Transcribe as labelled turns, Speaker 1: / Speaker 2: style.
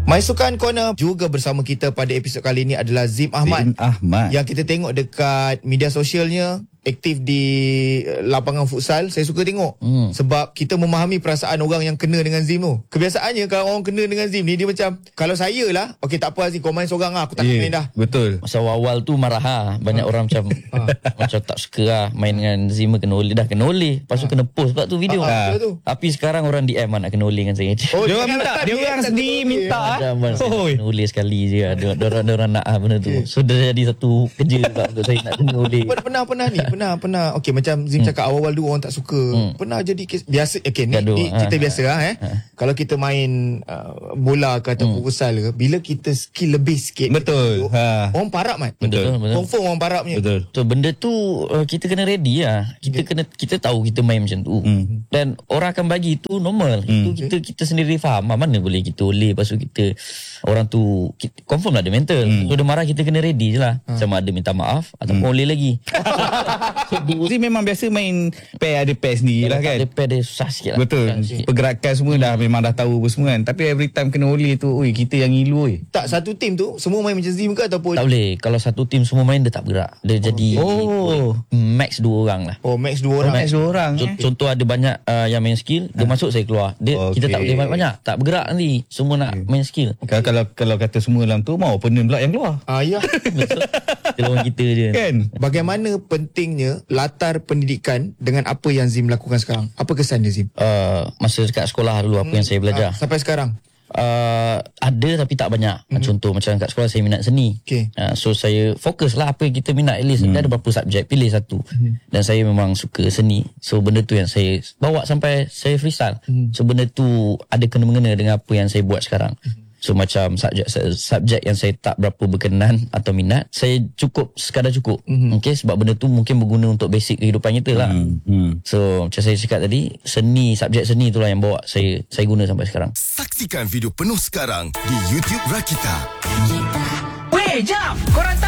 Speaker 1: My Sukan Corner juga bersama kita pada episod kali ini adalah Zim Ahmad. Yang kita tengok dekat media sosialnya, aktif di lapangan futsal. Saya suka tengok sebab kita memahami perasaan orang yang kena dengan Zim tu. Kebiasaannya kalau orang kena dengan Zim ni, dia macam, kalau saya lah, okey tak apa Zim, kau main seorang lah, aku tak main dah.
Speaker 2: Betul.
Speaker 3: Masa awal tu marah lah. Banyak orang macam macam tak suka lah main dengan Zim, kena oleh. Dah kena oleh, lepas tu kena post pula tu video. Tapi sekarang orang DM nak kena oleh dengan saya.
Speaker 2: Dia orang minta, dia orang sendiri minta.
Speaker 3: Kena oleh sekali je. Diorang nak benda tu. So dah jadi satu kerja pula untuk saya nak kena oleh.
Speaker 1: Pernah ni, pernah. Okey, macam Zim cakap awal-awal dulu orang tak suka. Pernah jadi kes, biasa. Okey, ni cerita biasa lah Kalau kita main bola ke ataupun futsal ke, bila kita skill lebih sikit,
Speaker 2: betul.
Speaker 1: Orang parap kan?
Speaker 3: Betul.
Speaker 1: Confirm orang parap punya.
Speaker 2: Betul.
Speaker 3: So benda tu kita kena ready lah. Kita tahu kita main macam tu. Dan orang akan bagi itu normal. Itu kita sendiri faham. Mana boleh kita oleh, lepas tu kita orang tu confirm lah ada mental. So dia marah, kita kena ready je lah. Sama ada minta maaf ataupun oleh lagi.
Speaker 2: Zim memang biasa main pair, ada pair sendiri lah kan.
Speaker 3: Ada pair dia susah sikit lah.
Speaker 2: Betul. Pergerakan semua dah memang dah tahu apa semua kan. Tapi every time kena oleh tu, oi, kita yang ngilu.
Speaker 1: Tak, satu tim tu semua main macam Zim ke ataupun?
Speaker 3: Tak boleh. Kalau satu tim semua main, dia tak bergerak. Dia jadi max 2 orang lah.
Speaker 1: Max 2 orang.
Speaker 2: Max 2 orang.
Speaker 3: Contoh ada banyak yang main skill, dia masuk, saya keluar. Kita tak boleh main banyak. Tak bergerak nanti. Semua nak main skill.
Speaker 2: Kalau kata semua dalam tu, mau opponent pula yang keluar.
Speaker 1: Ya.
Speaker 3: Kita lawan kita je.
Speaker 2: Kan?
Speaker 1: Bagaimana pentingnya latar pendidikan dengan apa yang Zim lakukan sekarang? Apa kesan dia, Zim?
Speaker 3: Masa dekat sekolah dulu, apa yang saya belajar.
Speaker 1: Sampai sekarang?
Speaker 3: Ada tapi tak banyak. Contoh macam kat sekolah saya minat seni. So saya fokus lah apa yang kita minat. At least ada berapa subjek, pilih satu. Dan saya memang suka seni. So benda tu yang saya bawa sampai saya freestyle. So benda tu ada kena-mengena dengan apa yang saya buat sekarang. So macam subjek yang saya tak berapa berkenan atau minat, saya sekadar cukup. Okay, sebab benda tu mungkin berguna untuk basic kehidupan kita lah. So macam saya cakap tadi, subjek seni tu lah yang bawa saya guna sampai sekarang.
Speaker 4: Saksikan video penuh sekarang di YouTube Rakita.
Speaker 5: Weh, jap! Korang